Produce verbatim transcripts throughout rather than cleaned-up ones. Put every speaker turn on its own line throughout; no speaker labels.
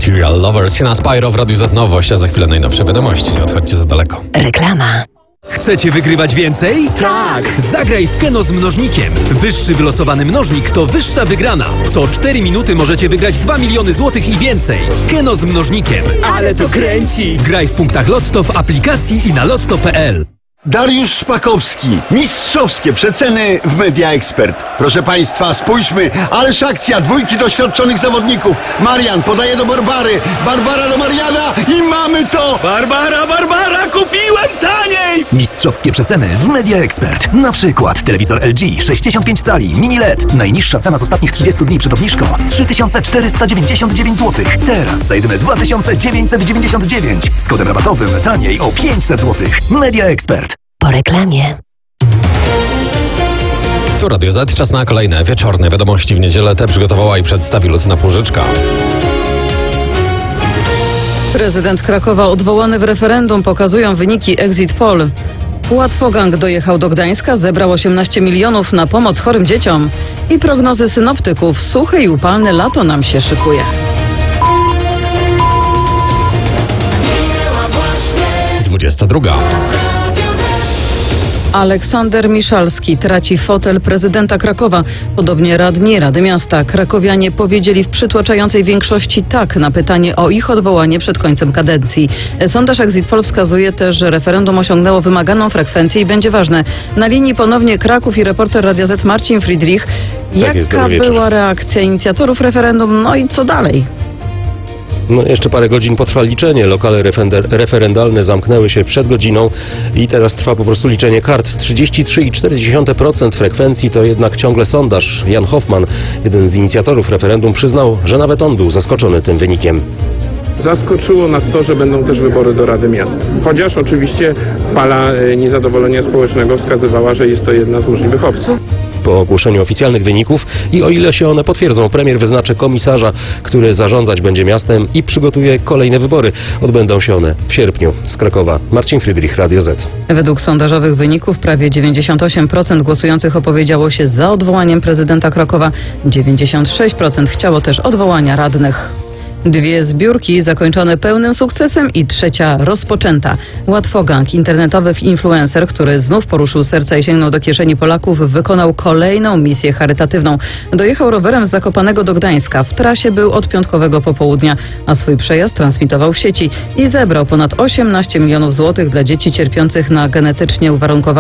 Serial Lovers się na Spyro w Radiu Z Nowość, a za chwilę najnowsze wiadomości. Nie odchodźcie za daleko.
Reklama.
Chcecie wygrywać więcej?
Tak!
Zagraj w Keno z mnożnikiem. Wyższy wylosowany mnożnik to wyższa wygrana. Co cztery minuty możecie wygrać dwa miliony złotych i więcej. Keno z mnożnikiem.
Ale to kręci!
Graj w punktach Lotto w aplikacji i na lotto kropka p l.
Dariusz Szpakowski. Mistrzowskie przeceny w Media Expert. Proszę Państwa, spójrzmy. Ależ akcja dwójki doświadczonych zawodników. Marian podaje do Barbary. Barbara do Mariana i mamy to!
Barbara, Barbara, kupiłem taniej! Mistrzowskie przeceny w Media Expert. Na przykład telewizor L G sześćdziesiąt pięć cali, mini L E D. Najniższa cena z ostatnich trzydziestu dni przed obniżką trzy tysiące czterysta dziewięćdziesiąt dziewięć złotych. Teraz za jedyne dwa tysiące dziewięćset dziewięćdziesiąt dziewięć. Z kodem rabatowym taniej o pięćset złotych. Media Expert.
Po reklamie.
Tu Radio Z, czas na kolejne wieczorne wiadomości w niedzielę. Te przygotowała i przedstawi Lucyna Płużyczka.
Prezydent Krakowa odwołany w referendum, pokazują wyniki Exit Poll. Łatwogang dojechał do Gdańska, zebrał osiemnaście milionów na pomoc chorym dzieciom. I prognozy synoptyków: suche i upalne lato nam się szykuje.
dwudziesta druga.
Aleksander Miszalski traci fotel prezydenta Krakowa. Podobnie radni Rady Miasta. Krakowianie powiedzieli w przytłaczającej większości tak na pytanie o ich odwołanie przed końcem kadencji. Sondaż Exit Poll wskazuje też, że referendum osiągnęło wymaganą frekwencję i będzie ważne. Na linii ponownie Kraków i reporter Radia Z Marcin Friedrich.
Tak jest,
Jaka
dobry wieczór.
była reakcja inicjatorów referendum? No i co dalej?
No, jeszcze parę godzin potrwa liczenie. Lokale refender, referendalne zamknęły się przed godziną i teraz trwa po prostu liczenie kart. trzydzieści trzy przecinek cztery procent frekwencji to jednak ciągle sondaż. Jan Hoffman, jeden z inicjatorów referendum, przyznał, że nawet on był zaskoczony tym wynikiem.
Zaskoczyło nas to, że będą też wybory do Rady Miasta. Chociaż oczywiście fala niezadowolenia społecznego wskazywała, że jest to jedna z możliwych opcji.
Po ogłoszeniu oficjalnych wyników i o ile się one potwierdzą, premier wyznaczy komisarza, który zarządzać będzie miastem i przygotuje kolejne wybory. Odbędą się one w sierpniu. Z Krakowa Marcin Friedrich, Radio Z.
Według sondażowych wyników prawie dziewięćdziesiąt osiem procent głosujących opowiedziało się za odwołaniem prezydenta Krakowa. dziewięćdziesiąt sześć procent chciało też odwołania radnych. Dwie zbiórki zakończone pełnym sukcesem i trzecia rozpoczęta. Łatwogang, internetowy influencer, który znów poruszył serca i sięgnął do kieszeni Polaków, wykonał kolejną misję charytatywną. Dojechał rowerem z Zakopanego do Gdańska. W trasie był od piątkowego popołudnia, a swój przejazd transmitował w sieci i zebrał ponad osiemnaście milionów złotych dla dzieci cierpiących na genetycznie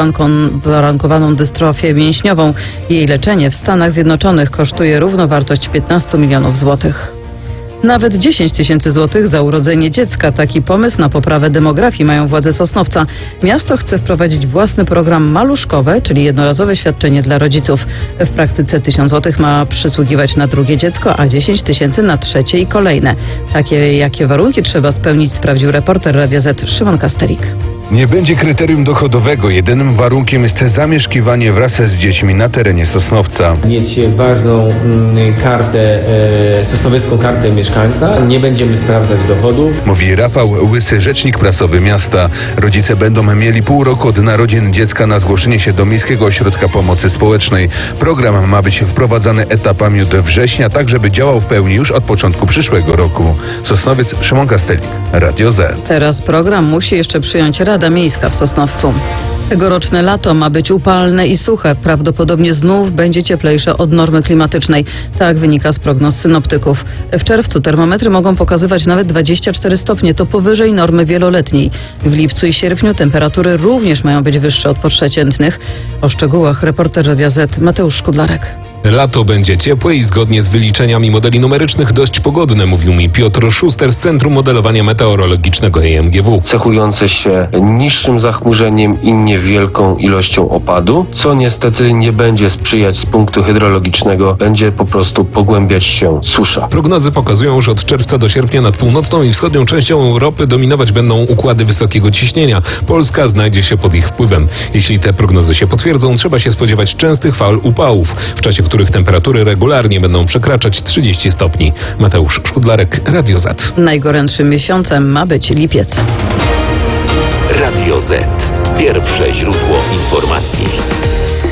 uwarunkowaną dystrofię mięśniową. Jej leczenie w Stanach Zjednoczonych kosztuje równowartość piętnaście milionów złotych. Nawet dziesięć tysięcy złotych za urodzenie dziecka. Taki pomysł na poprawę demografii mają władze Sosnowca. Miasto chce wprowadzić własny program maluszkowe, czyli jednorazowe świadczenie dla rodziców. W praktyce tysiąc złotych ma przysługiwać na drugie dziecko, a dziesięć tysięcy na trzecie i kolejne. Takie jakie warunki trzeba spełnić, sprawdził reporter Radia Z Szymon Kastelik.
Nie będzie kryterium dochodowego. Jedynym warunkiem jest zamieszkiwanie wraz z dziećmi na terenie Sosnowca.
Mieć ważną mm, kartę, e, sosnowiecką kartę mieszkańca. Nie będziemy sprawdzać dochodów.
Mówi Rafał Łysy, rzecznik prasowy miasta. Rodzice będą mieli pół roku od narodzin dziecka na zgłoszenie się do Miejskiego Ośrodka Pomocy Społecznej. Program ma być wprowadzany etapami od września, tak żeby działał w pełni już od początku przyszłego roku. Sosnowiec, Szymon Kastelik, Radio Z.
Teraz program musi jeszcze przyjąć Rada Miejska w Sosnowcu. Tegoroczne lato ma być upalne i suche. Prawdopodobnie znów będzie cieplejsze od normy klimatycznej. Tak wynika z prognoz synoptyków. W czerwcu termometry mogą pokazywać nawet dwadzieścia cztery stopnie. To powyżej normy wieloletniej. W lipcu i sierpniu temperatury również mają być wyższe od przeciętnych. O szczegółach reporter Radia Z Mateusz Szkudlarek.
Lato będzie ciepłe i zgodnie z wyliczeniami modeli numerycznych dość pogodne, mówił mi Piotr Szuster z Centrum Modelowania Meteorologicznego E M G W.
Cechujące się niższym zachmurzeniem i niewielką ilością opadu, co niestety nie będzie sprzyjać z punktu hydrologicznego, będzie po prostu pogłębiać się susza.
Prognozy pokazują, że od czerwca do sierpnia nad północną i wschodnią częścią Europy dominować będą układy wysokiego ciśnienia. Polska znajdzie się pod ich wpływem. Jeśli te prognozy się potwierdzą, trzeba się spodziewać częstych fal upałów, w czasie których temperatury regularnie będą przekraczać trzydzieści stopni. Mateusz Szkudlarek, Radio Z.
Najgorętszym miesiącem ma być lipiec.
Radio Z. Pierwsze źródło informacji.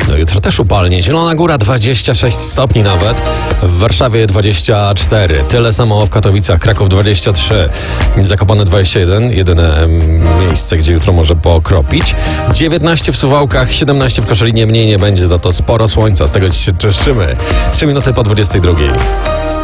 No jutro też upalnie. Zielona Góra dwadzieścia sześć stopni nawet. W Warszawie dwadzieścia cztery. Tyle samo w Katowicach. Kraków dwadzieścia trzy. Zakopane dwadzieścia jeden. Jedyne em, miejsce, gdzie jutro może pokropić. dziewiętnaście w Suwałkach, siedemnaście w Koszalinie. Mniej nie będzie, za to sporo słońca. Z tego ci się cieszymy. trzy minuty po dwudziestej drugiej.